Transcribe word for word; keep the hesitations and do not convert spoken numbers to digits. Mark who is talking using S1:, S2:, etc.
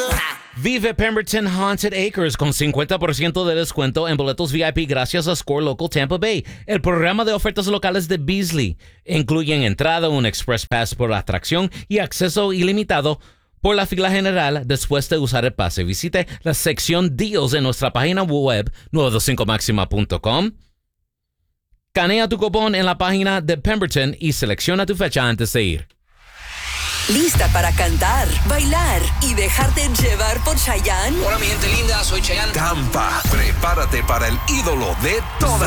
S1: Vive Pemberton Haunted Acres con cincuenta por ciento de descuento en boletos V I P gracias a Score Local Tampa Bay. El programa de ofertas locales de Beasley incluyen entrada, un Express Pass por la atracción y acceso ilimitado por la fila general después de usar el pase. Visite la sección Deals en nuestra página web nueve dos cinco maxima punto com. Canea tu cupón en la página de Pemberton y selecciona tu fecha antes de ir.
S2: ¿Lista para cantar, bailar y dejarte llevar por Chayanne?
S3: Hola mi gente linda, soy Chayanne.
S4: Tampa, prepárate para el ídolo de todas.